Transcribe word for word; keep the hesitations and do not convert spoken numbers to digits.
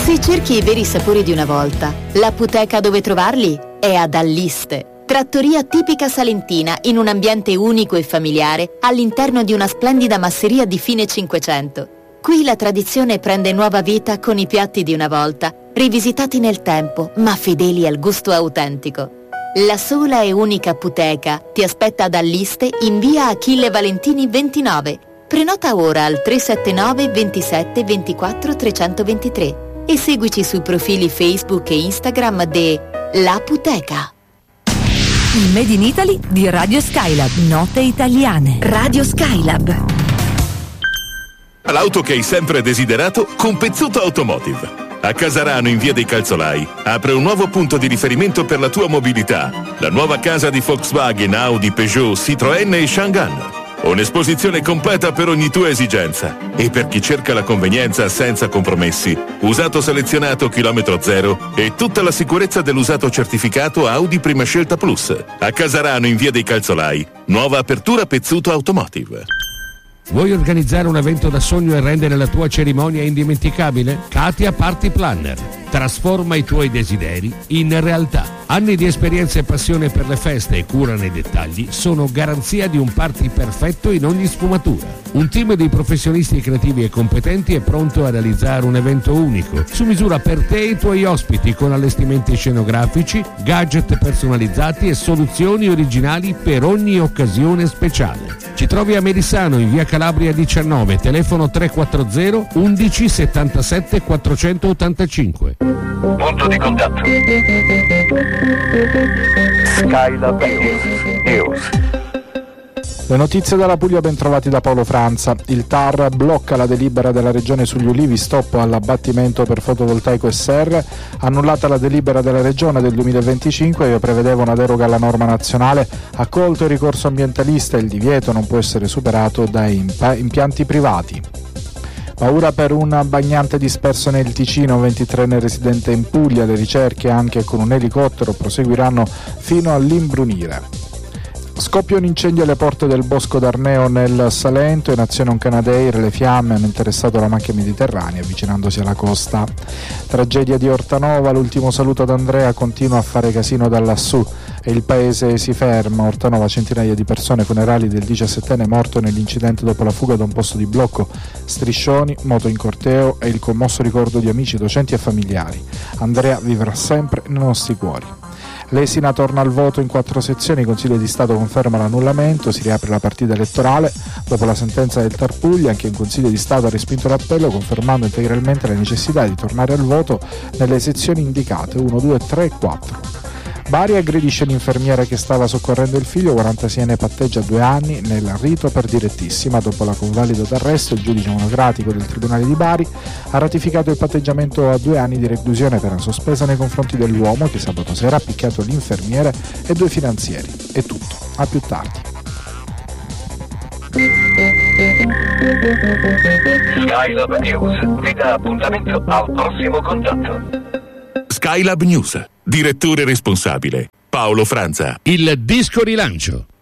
Se cerchi i veri sapori di una volta, l'apoteca dove trovarli è ad Alliste. Trattoria tipica salentina in un ambiente unico e familiare all'interno di una splendida masseria di fine Cinquecento. Qui la tradizione prende nuova vita con i piatti di una volta, rivisitati nel tempo ma fedeli al gusto autentico. La sola e unica apoteca ti aspetta ad Alliste in via Achille Valentini ventinove. Prenota ora al tre sette nove ventisette ventiquattro trecentoventitré e seguici sui profili Facebook e Instagram de L'Apoteca. Il Made in Italy di Radio Skylab. Note italiane. Radio Skylab. L'auto che hai sempre desiderato con Pezzuto Automotive. A Casarano, in via dei Calzolai, apre un nuovo punto di riferimento per la tua mobilità. La nuova casa di Volkswagen, Audi, Peugeot, Citroën e Chang'an. Un'esposizione completa per ogni tua esigenza. E per chi cerca la convenienza senza compromessi, usato selezionato chilometro zero e tutta la sicurezza dell'usato certificato Audi Prima Scelta Plus. A Casarano, in via dei Calzolai, nuova apertura Pezzuto Automotive. Vuoi organizzare un evento da sogno e rendere la tua cerimonia indimenticabile? Katia Party Planner. Trasforma i tuoi desideri in realtà. Anni di esperienza e passione per le feste e cura nei dettagli sono garanzia di un party perfetto in ogni sfumatura. Un team di professionisti creativi e competenti è pronto a realizzare un evento unico, su misura per te e i tuoi ospiti, con allestimenti scenografici, gadget personalizzati e soluzioni originali per ogni occasione speciale. Ci trovi a Merissano, in via Calabria diciannove, telefono tre quattro zero undici settantasette quattrocentottantacinque. Punto di contatto. Skylab News. Le notizie dalla Puglia ben trovati da Paolo Franza. Il T A R blocca la delibera della Regione sugli ulivi, stop all'abbattimento per fotovoltaico S R, annullata la delibera della Regione del duemilaventicinque che prevedeva una deroga alla norma nazionale, accolto il ricorso ambientalista e il divieto non può essere superato da imp- impianti privati. Paura per un bagnante disperso nel Ticino, un ventitreenne residente in Puglia. Le ricerche anche con un elicottero proseguiranno fino all'imbrunire. Scoppia un incendio alle porte del Bosco d'Arneo nel Salento, in azione un Canadair, le fiamme hanno interessato la macchia mediterranea avvicinandosi alla costa. Tragedia di Ortanova, l'ultimo saluto ad Andrea, continua a fare casino da lassù e il paese si ferma. Ortanova, centinaia di persone, funerali del diciassettenne morto nell'incidente dopo la fuga da un posto di blocco, striscioni, moto in corteo e il commosso ricordo di amici, docenti e familiari. Andrea vivrà sempre nei nostri cuori. L'Esina torna al voto in quattro sezioni, il Consiglio di Stato conferma l'annullamento, si riapre la partita elettorale. Dopo la sentenza del T A R Puglia, anche il Consiglio di Stato ha respinto l'appello, confermando integralmente la necessità di tornare al voto nelle sezioni indicate uno, due, tre e quattro. Bari aggredisce l'infermiera che stava soccorrendo il figlio, quarantaseienne patteggia due anni nel rito per direttissima. Dopo la convalida d'arresto, il giudice monocratico del Tribunale di Bari ha ratificato il patteggiamento a due anni di reclusione pena sospesa nei confronti dell'uomo che sabato sera ha picchiato l'infermiere e due finanzieri. È tutto, a più tardi. Skylab News vi dà appuntamento al prossimo contatto. Skylab News. Direttore responsabile Paolo Franza. Il disco rilancio.